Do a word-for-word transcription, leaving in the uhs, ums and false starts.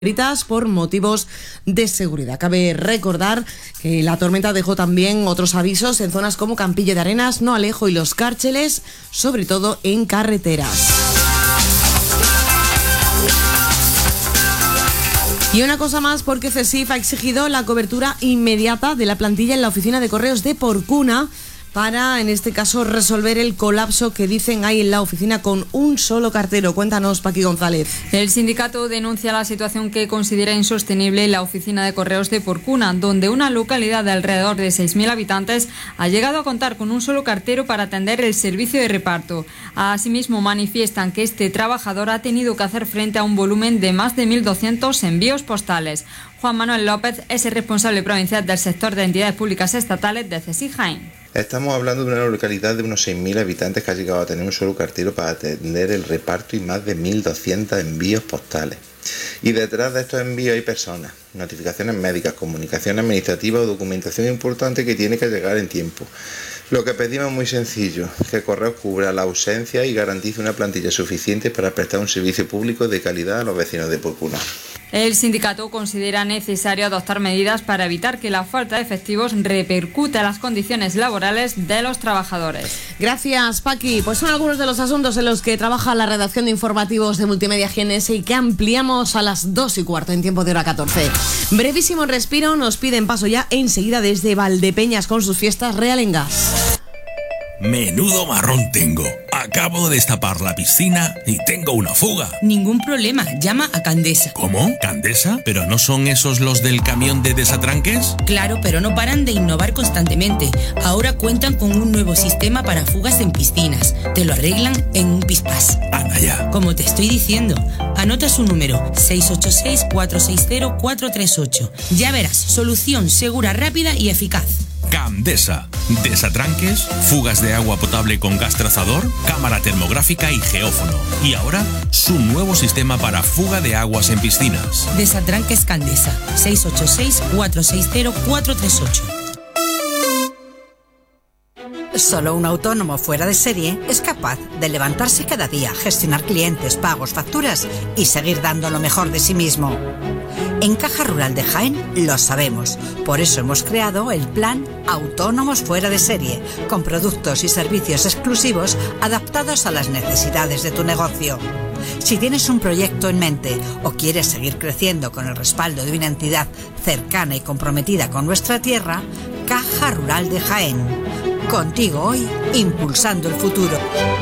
por motivos de seguridad. Cabe recordar que la tormenta dejó también otros avisos en zonas como Campillo de Arenas, No Alejo y Los Cárceles, sobre todo en carreteras. Y una cosa más, porque CESIF ha exigido la cobertura inmediata de la plantilla en la oficina de correos de Porcuna para, en este caso, resolver el colapso que dicen hay en la oficina con un solo cartero. Cuéntanos, Paqui González. El sindicato denuncia la situación que considera insostenible en la oficina de correos de Porcuna, donde una localidad de alrededor de seis mil habitantes ha llegado a contar con un solo cartero para atender el servicio de reparto. Asimismo, manifiestan que este trabajador ha tenido que hacer frente a un volumen de más de mil doscientos envíos postales. Juan Manuel López es el responsable provincial del sector de entidades públicas estatales de CESIF Jaén. Estamos hablando de una localidad de unos seis mil habitantes que ha llegado a tener un solo cartero para atender el reparto y más de mil doscientos envíos postales. Y detrás de estos envíos hay personas, notificaciones médicas, comunicación administrativa o documentación importante que tiene que llegar en tiempo. Lo que pedimos es muy sencillo, que Correos cubra la ausencia y garantice una plantilla suficiente para prestar un servicio público de calidad a los vecinos de Porcuna. El sindicato considera necesario adoptar medidas para evitar que la falta de efectivos repercuta en las condiciones laborales de los trabajadores. Gracias, Paqui. Pues son algunos de los asuntos en los que trabaja la redacción de informativos de Multimedia G N S y que ampliamos a las dos y cuarto en tiempo de hora catorce. Brevísimo respiro, nos piden paso ya enseguida desde Valdepeñas con sus fiestas realengas. Menudo marrón tengo. Acabo de destapar la piscina y tengo una fuga. Ningún problema, llama a Candesa. ¿Cómo? ¿Candesa? ¿Pero no son esos los del camión de desatranques? Claro, pero no paran de innovar constantemente. Ahora cuentan con un nuevo sistema para fugas en piscinas. Te lo arreglan en un pispás. Anda ya. Como te estoy diciendo, anota su número seis ocho seis, cuatro seis cero, cuatro tres ocho. Ya verás, solución segura, rápida y eficaz. Candesa. Desatranques, fugas de agua potable con gas trazador, cámara termográfica y geófono. Y ahora, su nuevo sistema para fuga de aguas en piscinas. Desatranques Candesa. seis ocho seis, cuatro seis cero, cuatro tres ocho. Solo un autónomo fuera de serie es capaz de levantarse cada día, gestionar clientes, pagos, facturas y seguir dando lo mejor de sí mismo. En Caja Rural de Jaén lo sabemos, por eso hemos creado el plan Autónomos Fuera de Serie, con productos y servicios exclusivos adaptados a las necesidades de tu negocio. Si tienes un proyecto en mente o quieres seguir creciendo con el respaldo de una entidad cercana y comprometida con nuestra tierra, Caja Rural de Jaén. Contigo hoy, impulsando el futuro.